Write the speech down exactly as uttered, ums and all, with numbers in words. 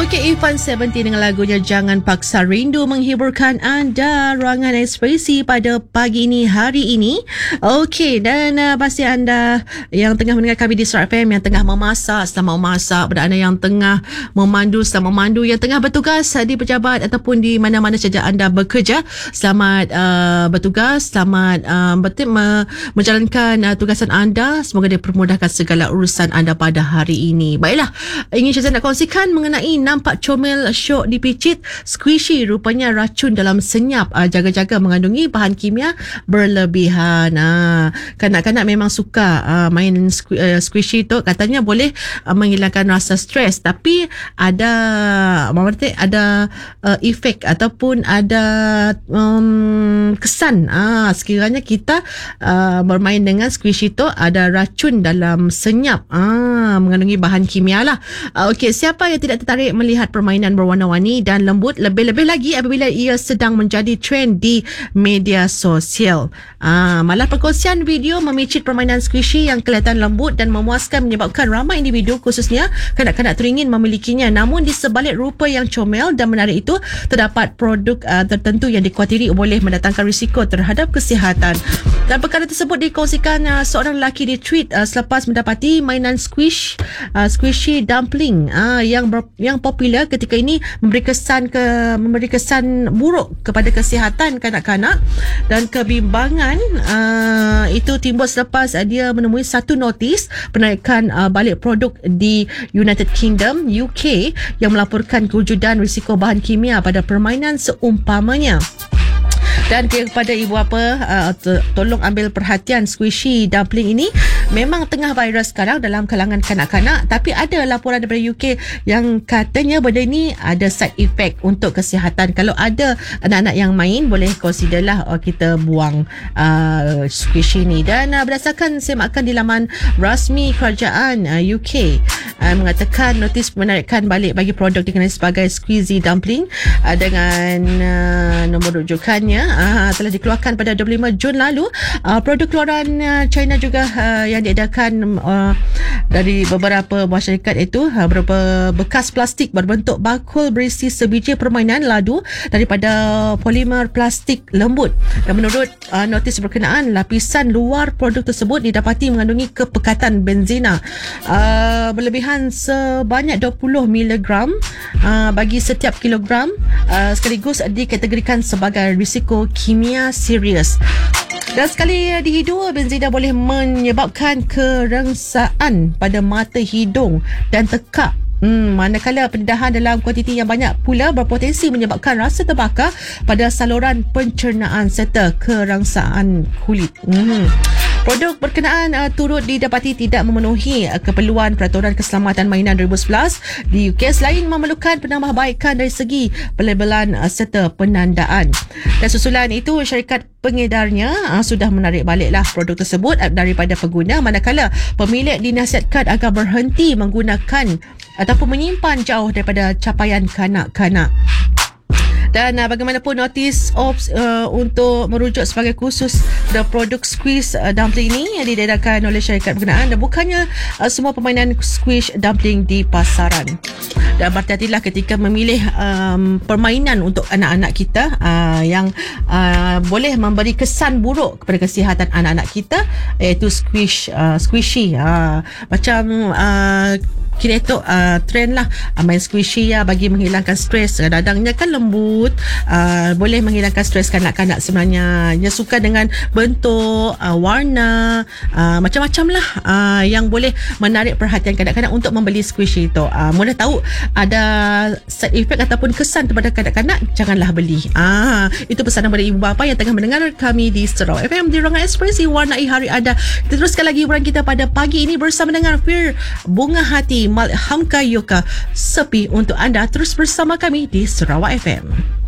Okey, Ifan Seventeen dengan lagunya Jangan Paksa Rindu menghiburkan anda ruangan ekspresi pada pagi ini, hari ini. Okey, dan uh, pasti anda yang tengah mendengar kami di Surat F M, yang tengah memasak sedang memasak, pada anda yang tengah memandu sedang memandu, yang tengah bertugas di pejabat ataupun di mana-mana saja anda bekerja, selamat uh, bertugas, selamat uh, betul me- menjalankan uh, tugasan anda. Semoga dia permudahkan segala urusan anda pada hari ini. Baiklah, ingin saya nak kongsikan mengenai nampak comel syok dipicit, squishy rupanya racun dalam senyap. Uh, jaga-jaga mengandungi bahan kimia berlebihan. Uh, kanak-kanak memang suka uh, main squ- uh, squishy tu, katanya boleh uh, menghilangkan rasa stres, tapi ada maksudnya ada uh, efek ataupun ada um, kesan uh, sekiranya kita uh, bermain dengan squishy tu ada racun dalam senyap, uh, mengandungi bahan kimia lah. Uh, Okey, siapa yang tidak tertarik melihat permainan berwarna-warni dan lembut, lebih-lebih lagi apabila ia sedang menjadi trend di media sosial. Ah, malah perkongsian video memicit permainan squishy yang kelihatan lembut dan memuaskan menyebabkan ramai individu, khususnya kanak-kanak, teringin memilikinya. Namun di sebalik rupa yang comel dan menarik itu, terdapat produk uh, tertentu yang dikhawatiri boleh mendatangkan risiko terhadap kesihatan. Dan perkara tersebut dikongsikan uh, seorang lelaki di tweet uh, selepas mendapati mainan squish uh, squishy dumpling uh, yang ber, yang popular ketika ini memberi kesan ke memberi kesan buruk kepada kesihatan kanak-kanak, dan kebimbangan uh, itu timbul selepas uh, dia menemui satu notis penaikan uh, balik produk di United Kingdom U K yang melaporkan kewujudan risiko bahan kimia pada permainan seumpamanya. Dan kepada ibu bapa, uh, to- tolong ambil perhatian, squishy dumpling ini memang tengah viral sekarang dalam kalangan kanak-kanak, tapi ada laporan daripada U K yang katanya benda ini ada side effect untuk kesihatan. Kalau ada anak-anak yang main, boleh consider lah uh, kita buang uh, squishy ni. Dan uh, berdasarkan semakan di laman rasmi kerajaan uh, U K uh, mengatakan notis penarikan balik bagi produk dikenali sebagai squeezy dumpling uh, dengan uh, nombor rujukannya Uh, telah dikeluarkan pada dua puluh lima Jun lalu. Uh, produk keluaran uh, China juga uh, yang diedarkan uh, dari beberapa buah syarikat itu uh, beberapa bekas plastik berbentuk bakul berisi sebiji permainan ladu daripada polimer plastik lembut. Dan menurut uh, notis berkenaan, lapisan luar produk tersebut didapati mengandungi kepekatan benzina uh, berlebihan sebanyak dua puluh miligram uh, bagi setiap kilogram, uh, sekaligus dikategorikan sebagai risiko kimia serius. Dan sekali dihidu, benzina boleh menyebabkan kerangsaan pada mata, hidung dan tekak. Hmm, manakala pendedahan dalam kuantiti yang banyak pula berpotensi menyebabkan rasa terbakar pada saluran pencernaan serta kerangsaan kulit. Hmm. Produk berkenaan uh, turut didapati tidak memenuhi uh, keperluan Peraturan Keselamatan Mainan dua ribu sebelas di U K, selain memerlukan penambahbaikan dari segi pelabelan uh, serta penandaan. Dan susulan itu, syarikat pengedarnya uh, sudah menarik baliklah produk tersebut uh, daripada pengguna, manakala pemilik dinasihatkan agar berhenti menggunakan ataupun menyimpan jauh daripada capaian kanak-kanak. Dan uh, bagaimanapun, notis ops uh, untuk merujuk sebagai khusus the produk squish uh, dumpling ini yang diedarkan oleh syarikat berkenaan, dan bukannya uh, semua permainan squish dumpling di pasaran. Dan berhati-hatilah ketika memilih um, permainan untuk anak-anak kita uh, yang uh, boleh memberi kesan buruk kepada kesihatan anak-anak kita, iaitu squish uh, squishy uh, macam uh, kira itu uh, trend lah uh, main squishy ya, bagi menghilangkan stres. Kadang-kadangnya kan lembut, uh, boleh menghilangkan stres kanak-kanak sebenarnya. Dia suka dengan bentuk, uh, warna, uh, macam-macam lah uh, yang boleh menarik perhatian kanak-kanak untuk membeli squishy itu. Uh, mudah tahu ada side effect ataupun kesan kepada kanak-kanak, janganlah beli. Ah, itu pesanan kepada ibu bapa yang tengah mendengar kami di Sarawak F M di Ruangan Ekspresi, warnai hari anda. Kita teruskan lagi hiburan kita pada pagi ini bersama dengan Fir Bunga Hati Malhamka Yoka, sepi untuk anda. Terus bersama kami di Sarawak F M.